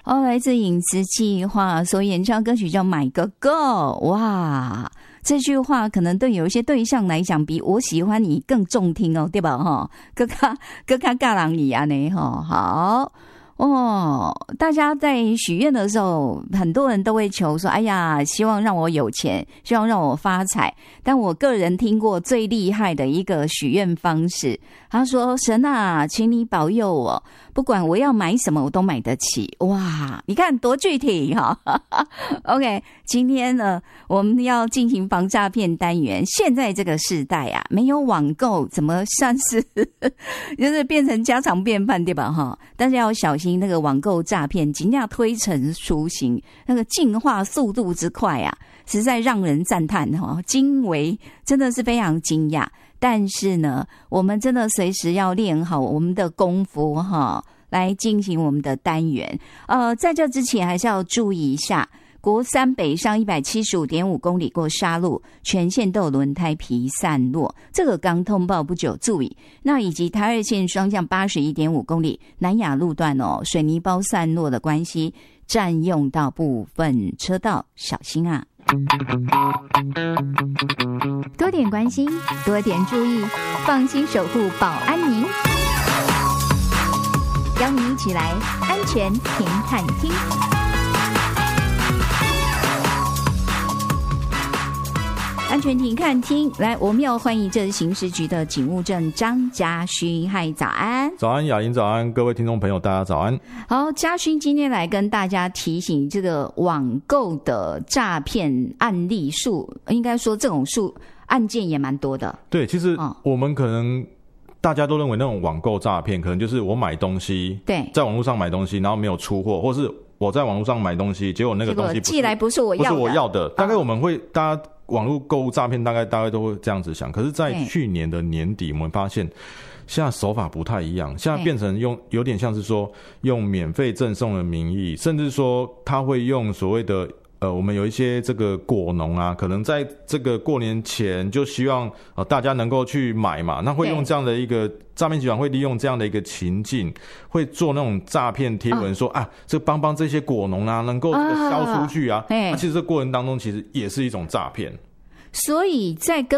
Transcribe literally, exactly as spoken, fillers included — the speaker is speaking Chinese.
哦，来自影子计划所演唱歌曲叫《买个够》，哇！这句话可能对有一些对象来讲，比我喜欢你更中听哦，对吧？哈，更加更加尬朗你啊呢哈，好。哦，大家在许愿的时候，很多人都会求说：“哎呀，希望让我有钱，希望让我发财。”但我个人听过最厉害的一个许愿方式，他说：“神啊，请你保佑我，不管我要买什么，我都买得起。”哇，你看多具体哈、哦、！OK， 今天呢，我们要进行防诈骗单元。现在这个世代啊，没有网购，怎么算是就是变成家常便饭，对吧？哈，大家要小心。那个网购诈骗真的推陈出新，那个进化速度之快啊，实在让人赞叹哈，惊为，真的是非常惊讶。但是呢，我们真的随时要练好我们的功夫哈，来进行我们的单元。呃，在这之前还是要注意一下。国三北上一百七十五点五公里过沙路，全线都有轮胎皮散落，这个刚通报不久，注意。那以及台二线双向八十一点五公里南雅路段哦，水泥包散落的关系，占用到部分车道，小心啊！多点关心，多点注意，放心守护保安您。邀您一起来安全停看听。安全庭看听，来，我们要欢迎这是刑事局的警务证张嘉勋。嗨，早安！ 早安，雅莹，早安，各位听众朋友，大家早安。 好，嘉勋今天来跟大家提醒这个网购的诈骗案例数，应该说这种数案件也蛮多的。 对，其实我们可能大家都认为那种网购诈骗，可能就是我买东西，对，在网络上买东西，然后没有出货，或是我在网络上买东西，结果那个东西不是寄来不是我要的， 不是我要的。大概我们会，大家网络购物诈骗大概大概都会这样子想。可是，在去年的年底，我们发现现在手法不太一样，现在变成用有点像是说用免费赠送的名义，甚至说他会用所谓的。呃，我们有一些这个果农啊，可能在这个过年前就希望呃大家能够去买嘛，那会用这样的一个诈骗集团会利用这样的一个情境，会做那种诈骗贴文说、哦、啊，这帮帮这些果农啊，能够这个销出去啊，那、啊、其实这过程当中其实也是一种诈骗。 所以在跟